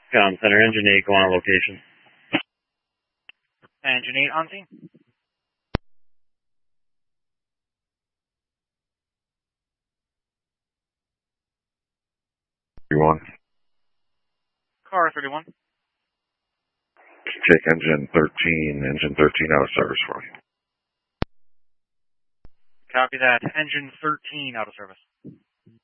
Com Center, Engine 8, go on location. Engine 8 on scene. Car 31. Take engine 13 out of service for you. Copy that. Engine 13 out of service.